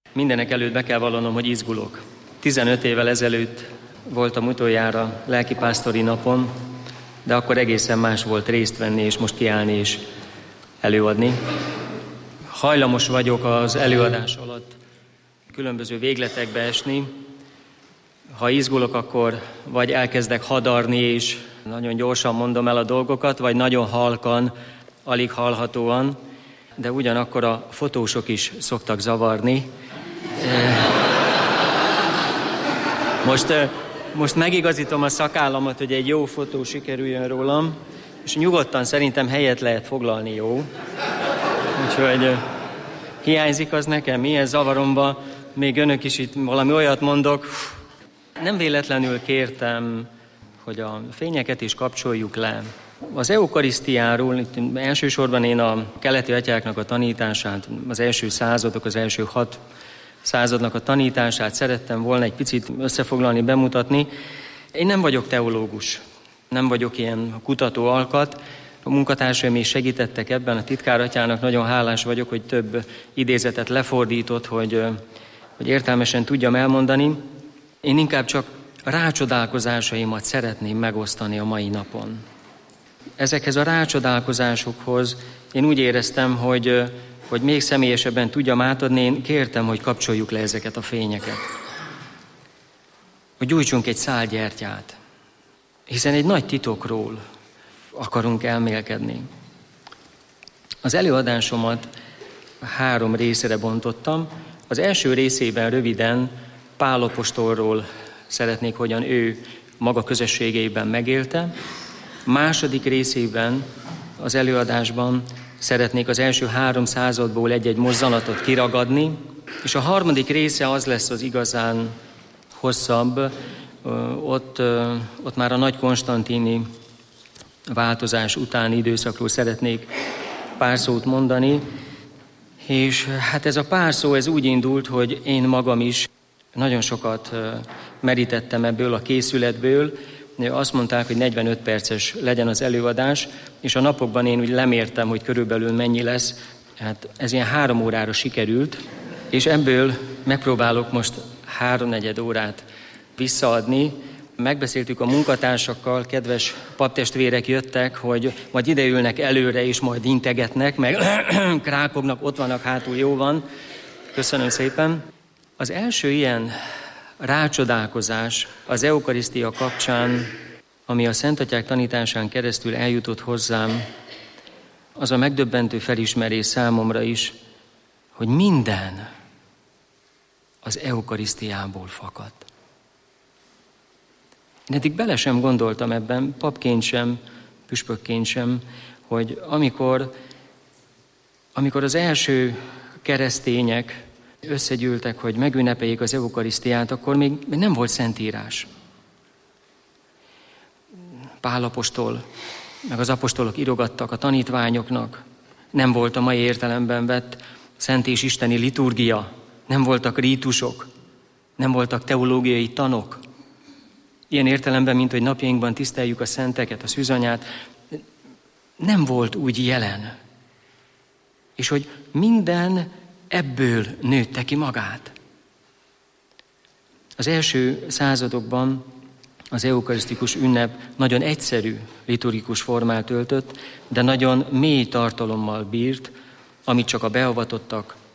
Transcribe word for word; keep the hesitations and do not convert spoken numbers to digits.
Mindenek előtt be kell vallanom, hogy izgulok. tizenöt évvel ezelőtt voltam utoljára lelkipásztori napon, de akkor egészen más volt részt venni, és most kiállni és előadni. Hajlamos vagyok az előadás alatt különböző végletekbe esni. Ha izgulok, akkor vagy elkezdek hadarni, és nagyon gyorsan mondom el a dolgokat, vagy nagyon halkan, alig hallhatóan, de ugyanakkor a fotósok is szoktak zavarni. Most, most megigazítom a szakállamat, hogy egy jó fotó sikerüljön rólam, és nyugodtan szerintem helyet lehet foglalni, jó? Úgyhogy hiányzik az nekem, milyen zavaromba, még önök is itt valami olyat mondok. Nem véletlenül kértem, hogy a fényeket is kapcsoljuk le. Az eukarisztiáról, itt elsősorban én a keleti atyáknak a tanítását, az első századok, az első hat századnak a tanítását szerettem volna egy picit összefoglalni, bemutatni. Én nem vagyok teológus, nem vagyok ilyen kutató alkat. A munkatársaim is segítettek ebben, a titkáratyának nagyon hálás vagyok, hogy több idézetet lefordított, hogy, hogy értelmesen tudjam elmondani. Én inkább csak rácsodálkozásaimat szeretném megosztani a mai napon. Ezekhez a rácsodálkozásokhoz én úgy éreztem, hogy, hogy még személyesebben tudjam átadni, én kértem, hogy kapcsoljuk le ezeket a fényeket. Hogy gyújtsunk egy szál gyertyát, hiszen egy nagy titokról akarunk elmélkedni. Az előadásomat három részre bontottam. Az első részében röviden Pál apostolról szeretnék, hogyan ő maga közösségeiben megélte. Második részében az előadásban szeretnék az első három századból egy-egy mozzanatot kiragadni, és a harmadik része az lesz az igazán hosszabb, ott, ott már a nagy konstantini változás utáni időszakról szeretnék pár szót mondani, és hát ez a pár szó, ez úgy indult, hogy én magam is nagyon sokat merítettem ebből a készületből. Azt mondták, hogy negyvenöt perces legyen az előadás, és a napokban én úgy lemértem, hogy körülbelül mennyi lesz. Hát ez ilyen három órára sikerült, és ebből megpróbálok most háromnegyed órát visszaadni. Megbeszéltük a munkatársakkal, kedves paptestvérek jöttek, hogy majd ideülnek előre, és majd integetnek, meg krákognak, ott vannak hátul, jó van. Köszönöm szépen. Az első ilyen rácsodálkozás az eukarisztia kapcsán, ami a szentatyák tanításán keresztül eljutott hozzám, az a megdöbbentő felismerés számomra is, hogy minden az eukarisztiából fakadt. Én eddig bele sem gondoltam ebben, papként sem, püspökként sem, hogy amikor, amikor az első keresztények összegyűltek, hogy megünnepeljék az eukarisztiát, akkor még nem volt szentírás. Pál apostol, meg az apostolok írogattak a tanítványoknak, nem volt a mai értelemben vett szent és isteni liturgia, nem voltak rítusok, nem voltak teológiai tanok. Ilyen értelemben, mint hogy napjainkban tiszteljük a szenteket, a szűzanyát, nem volt úgy jelen. És hogy minden ebből nőtte ki magát. Az első századokban az eukarisztikus ünnep nagyon egyszerű liturgikus formát öltött, de nagyon mély tartalommal bírt, amit csak a beavatottak